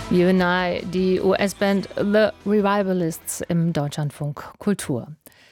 Unite, die US-Band The Revivalists im Deutschlandfunk Kultur.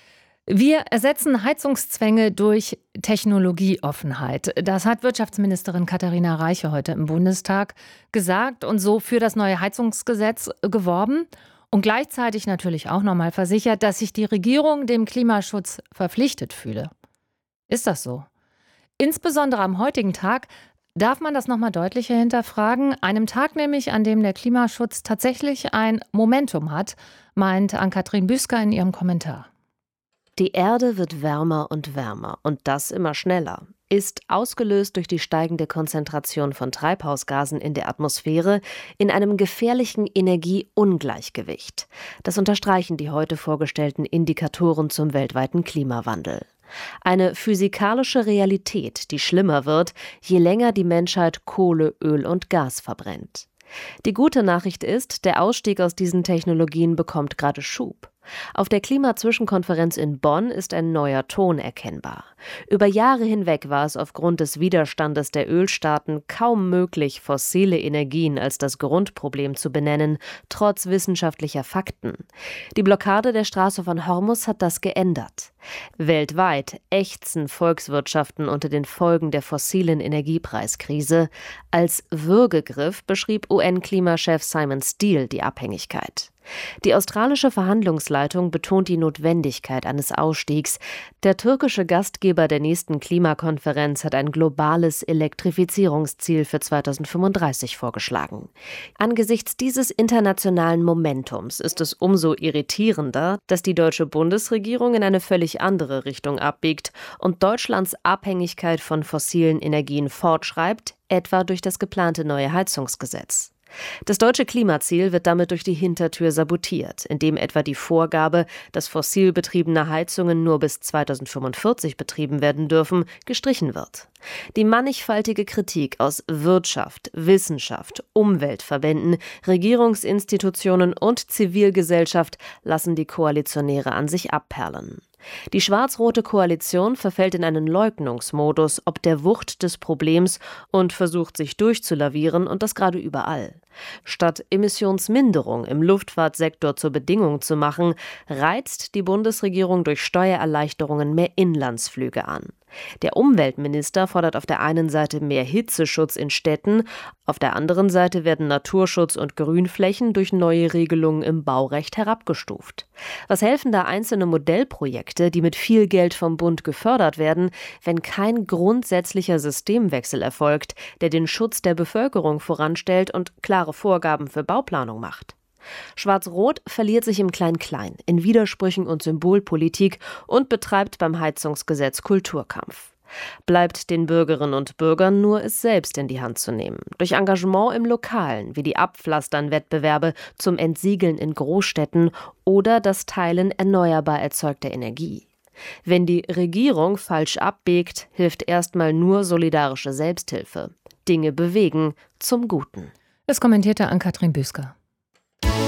Wir ersetzen Heizungszwänge durch Technologieoffenheit. Das hat Wirtschaftsministerin Katharina Reiche heute im Bundestag gesagt und so für das neue Heizungsgesetz geworben und gleichzeitig natürlich auch nochmal versichert, dass sich die Regierung dem Klimaschutz verpflichtet fühle. Ist das so? Insbesondere am heutigen Tag darf man das nochmal deutlicher hinterfragen. Einem Tag nämlich, an dem der Klimaschutz tatsächlich ein Momentum hat, meint Ann-Kathrin Büsker in ihrem Kommentar. Die Erde wird wärmer und das immer schneller. Ist ausgelöst durch die steigende Konzentration von Treibhausgasen in der Atmosphäre in einem gefährlichen Energieungleichgewicht. Das unterstreichen die heute vorgestellten Indikatoren zum weltweiten Klimawandel. Eine physikalische Realität, die schlimmer wird, je länger die Menschheit Kohle, Öl und Gas verbrennt. Die gute Nachricht ist, der Ausstieg aus diesen Technologien bekommt gerade Schub. Auf der Klimazwischenkonferenz in Bonn ist ein neuer Ton erkennbar. Über Jahre hinweg war es aufgrund des Widerstandes der Ölstaaten kaum möglich, fossile Energien als das Grundproblem zu benennen, trotz wissenschaftlicher Fakten. Die Blockade der Straße von Hormuz hat das geändert. Weltweit ächzen Volkswirtschaften unter den Folgen der fossilen Energiepreiskrise. Als Würgegriff beschrieb UN-Klimachef Simon Steele die Abhängigkeit. Die australische Verhandlungsleitung betont die Notwendigkeit eines Ausstiegs. Der türkische Gastgeber der nächsten Klimakonferenz hat ein globales Elektrifizierungsziel für 2035 vorgeschlagen. Angesichts dieses internationalen Momentums ist es umso irritierender, dass die deutsche Bundesregierung in eine völlig andere Richtung abbiegt und Deutschlands Abhängigkeit von fossilen Energien fortschreibt, etwa durch das geplante neue Heizungsgesetz. Das deutsche Klimaziel wird damit durch die Hintertür sabotiert, indem etwa die Vorgabe, dass fossil betriebene Heizungen nur bis 2045 betrieben werden dürfen, gestrichen wird. Die mannigfaltige Kritik aus Wirtschaft, Wissenschaft, Umweltverbänden, Regierungsinstitutionen und Zivilgesellschaft lassen die Koalitionäre an sich abperlen. Die schwarz-rote Koalition verfällt in einen Leugnungsmodus ob der Wucht des Problems und versucht sich durchzulavieren und das gerade überall. Statt Emissionsminderung im Luftfahrtsektor zur Bedingung zu machen, reizt die Bundesregierung durch Steuererleichterungen mehr Inlandsflüge an. Der Umweltminister fordert auf der einen Seite mehr Hitzeschutz in Städten, auf der anderen Seite werden Naturschutz und Grünflächen durch neue Regelungen im Baurecht herabgestuft. Was helfen da einzelne Modellprojekte, die mit viel Geld vom Bund gefördert werden, wenn kein grundsätzlicher Systemwechsel erfolgt, der den Schutz der Bevölkerung voranstellt und klare Vorgaben für Bauplanung macht? Schwarz-Rot verliert sich im Klein-Klein, in Widersprüchen und Symbolpolitik und betreibt beim Heizungsgesetz Kulturkampf. Bleibt den Bürgerinnen und Bürgern nur, es selbst in die Hand zu nehmen. Durch Engagement im Lokalen, wie die Abpflastern-Wettbewerbe zum Entsiegeln in Großstädten oder das Teilen erneuerbar erzeugter Energie. Wenn die Regierung falsch abbiegt, hilft erstmal nur solidarische Selbsthilfe. Dinge bewegen zum Guten. Das kommentierte Ann-Kathrin Büsker.